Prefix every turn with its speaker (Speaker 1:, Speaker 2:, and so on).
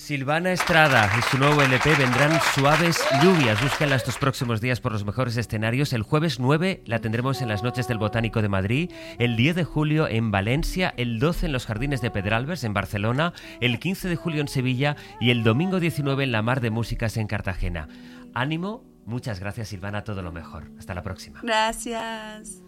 Speaker 1: Silvana Estrada y su nuevo LP Vendrán suaves lluvias. Búsquenla estos próximos días por los mejores escenarios. El jueves 9 la tendremos en las Noches del Botánico de Madrid, el 10 de julio en Valencia, el 12 en los Jardines de Pedralbes en Barcelona, el 15 de julio en Sevilla y el domingo 19 en la Mar de Músicas en Cartagena. Ánimo, muchas gracias Silvana, todo lo mejor. Hasta la próxima.
Speaker 2: Gracias.